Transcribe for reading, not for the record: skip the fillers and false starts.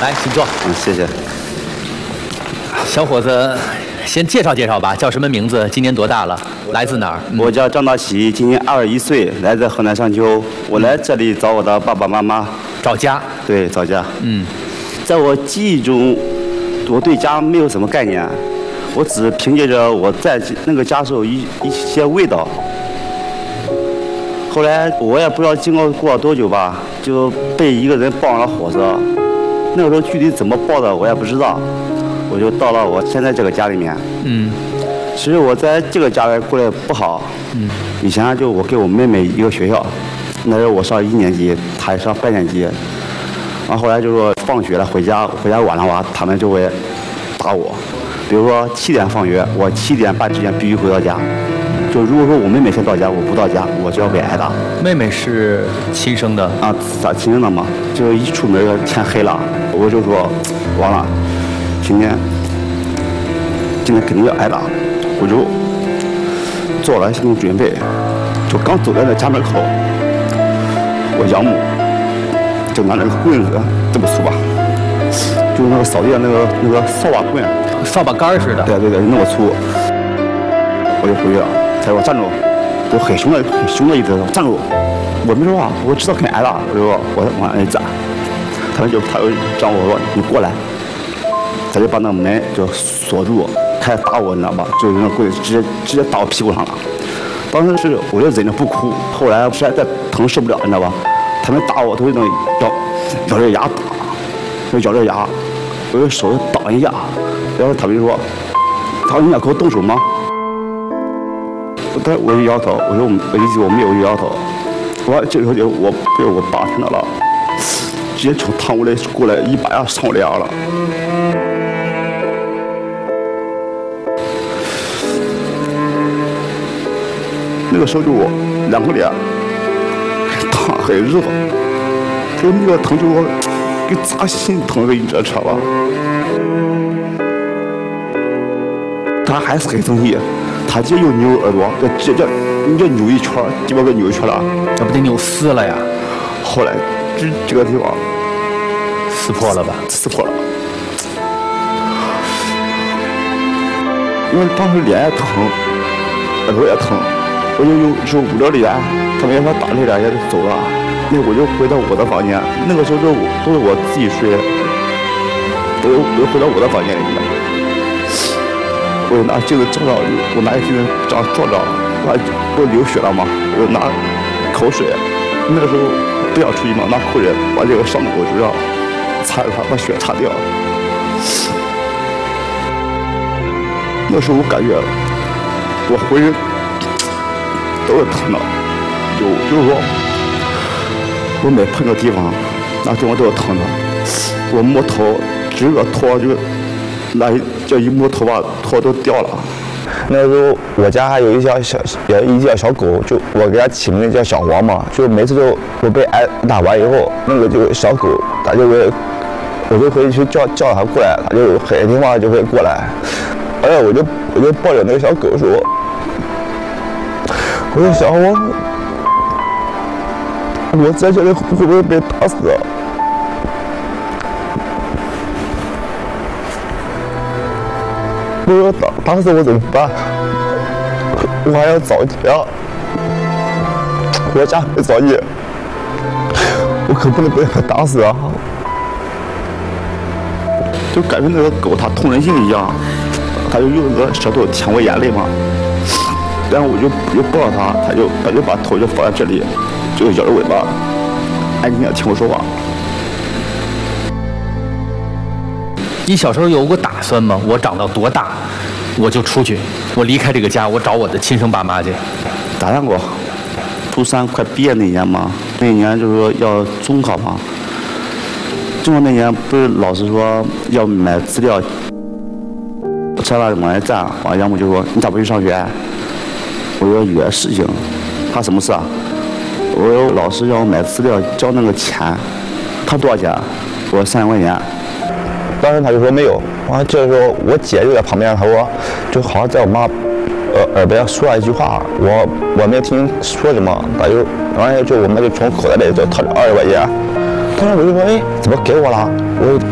来，请坐。 谢谢。 小伙子，先介绍介绍吧，叫什么名字？今年多大了？来自哪儿？ 我叫张大喜，今年21岁，来自河南商丘。我来这里找我的爸爸妈妈。 找家？ 对，找家。在我记忆中，我对家没有什么概念，我只凭借着我在那个家时候一些味道。后来我也不知道经过了多久吧，就被一个人抱上了火车。那个时候具体怎么抱的我也不知道，我就到了我现在这个家里面。其实我在这个家里过得不好。以前就我跟我妹妹一个学校，那时候我上1年级，她上8年级。然后后来就说放学了回家晚了吧，他们就会打我。比如说7点放学，我7点半之前必须回到家。就如果说我妹妹先到家，我不到家，我就要被挨打。 妹妹是亲生的啊？咋亲生的嘛？就一出门天黑了，我就说完了，今天肯定要挨打，我就做了心理准备。就刚走在那家门口，我养母就拿那个棍子，这么粗吧，就是那个扫地的那个扫把棍， 扫把杆似的。 对，那么粗，我就回去了。他说站住，就很凶的意思，站住。我没说话，我知道肯定挨打，我就我往那一站，他就让我说你过来，他就把那门就锁住，开始打我，你知道吧？就用那棍子直接打我屁股上了。当时我就忍着不哭，后来实在疼受不了，你知道吧？他们打我都是那种咬着牙打，就咬着牙，我用手挡一下，然后他们就说：“他说你想给我动手吗？”我就摇头，我说我没有摇头。这个时候我被我爸听到了，直接从堂屋里过来一把呀上我脸了。那个时候就我2个脸烫很热，就那个疼就我给扎心疼的，你知道吧？他还是很生气。他直接又扭耳朵，直接扭一圈，基本给扭一圈了， 这不得扭撕了呀？ 后来这个地方撕破了吧？ 撕破了，因为当时脸也疼，耳朵也疼，我就有捂着脸，他们也说打了脸也就走了。那我就回到我的房间，那个时候都是我自己睡，我就回到我的房间里面。我就拿镜子照照，我拿镜子这样照照，我流血了嘛，我就拿口水，那个时候不想出去嘛，拿口水把这个伤口就让擦着它，把血擦掉。那时候我感觉我浑身都是疼的，就是说我每碰个地方，那地方都是疼的。我摸头，整个头就。这一摸头发，头都掉了。 那时候我家还有一条小狗，就我给它起名叫小黄嘛。就每次就我被挨打完以后，那个就小狗，它就会，我就回去叫它过来，它就很听话就会过来。我就抱着那个小狗说：“我说小黄，我在这里会不会被打死？”我说打死我怎么办？我还要找家，我家会找你，我可不能被他打死啊！ 就感觉那个狗它通人性一样，它就用那个舌头舔我眼泪嘛。然后我就抱着它，它就把头就放在这里，就摇着尾巴，安静的听我说话。 你小时候有过打算吗？我长到多大，我就出去，我离开这个家，我找我的亲生爸妈去。 打算过，初3快毕业那年嘛，那年就是说要中考嘛。中考那年不是老师说要买资料，车上往那站，完杨母就说你咋不去上学？我说有点事情。他什么事啊？我说老师让我买资料交那个钱，他多少钱？我说30块钱。 当时他就说没有，完这时候我姐就在旁边，她说就好像在我妈耳边说了一句话，我没有听说什么，他就完了就我们就从口袋里就掏出20块钱，当时我就说哎怎么给我了？我